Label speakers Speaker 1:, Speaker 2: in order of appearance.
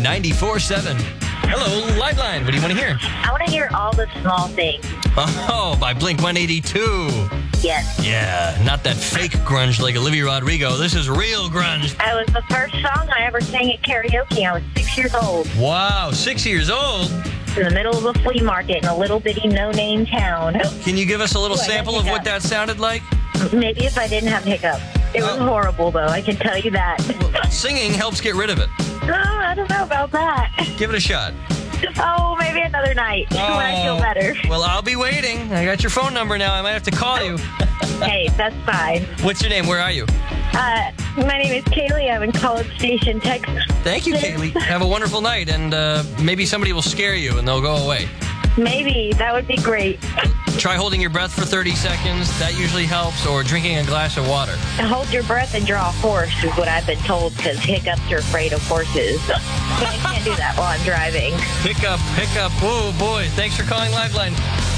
Speaker 1: 94.7. Hello, Liveline. What do you want to hear?
Speaker 2: I want to hear All the Small Things.
Speaker 1: Oh, by Blink-182.
Speaker 2: Yes.
Speaker 1: Yeah, not that fake grunge like Olivia Rodrigo. This is real grunge.
Speaker 2: That was the first song I ever sang at karaoke. I was 6 years old.
Speaker 1: Wow, 6 years old.
Speaker 2: In the middle of a flea market in a little bitty no-name town.
Speaker 1: Can you give us a little
Speaker 2: Ooh, I got
Speaker 1: sample of what
Speaker 2: hiccups.
Speaker 1: that sounded like?
Speaker 2: Maybe if I didn't have hiccups. It was horrible, though. I can tell you that.
Speaker 1: Singing helps get rid of it.
Speaker 2: Oh, I don't know about that.
Speaker 1: Give it a shot.
Speaker 2: Oh, maybe another night when I feel better.
Speaker 1: Well, I'll be waiting. I got your phone number now. I might have to call you.
Speaker 2: Hey, that's fine.
Speaker 1: What's your name? Where are you?
Speaker 2: My name is Kaylee. I'm in College Station, Texas.
Speaker 1: Thank you, Kaylee. Have a wonderful night, and maybe somebody will scare you and they'll go away.
Speaker 2: Maybe. That would be great.
Speaker 1: Try holding your breath for 30 seconds. That usually helps, or drinking a glass of water.
Speaker 2: Hold your breath and draw a horse is what I've been told, because hiccups are afraid of horses. But I can't do that while I'm driving.
Speaker 1: Pick up. Whoa, boy. Thanks for calling Liveline.